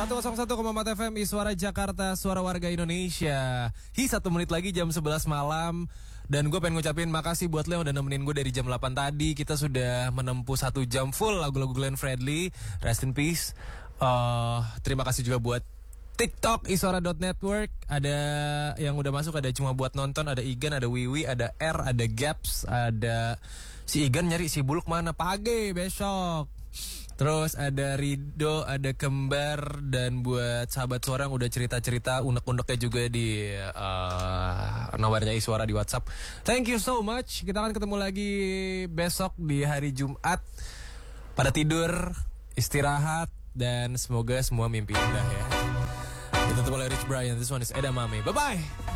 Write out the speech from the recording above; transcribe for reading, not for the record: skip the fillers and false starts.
101,4 FM Suara Jakarta, suara warga Indonesia. 1 menit lagi jam 11 malam. Dan gue pengen ngucapin makasih buat lo yang udah nemenin gue dari jam 8 tadi. Kita sudah menempuh 1 jam full lagu-lagu Glenn Fredly. Rest in peace. Terima kasih juga buat TikTok Iswara.network. Ada yang udah masuk, ada cuma buat nonton. Ada Igan, ada Wiwi, ada R, ada Gaps. Ada si Igan nyari si Buluk mana pagi besok. Terus ada Rido, ada Kembar, dan buat sahabat suara yang udah cerita-cerita unek-uneknya juga di nomornya Iswara di WhatsApp. Thank you so much. Kita akan ketemu lagi besok di hari Jumat. Pada tidur, istirahat, dan semoga semua mimpi indah ya. Ditutup oleh Rich Brian. This one is Edamame. Bye-bye.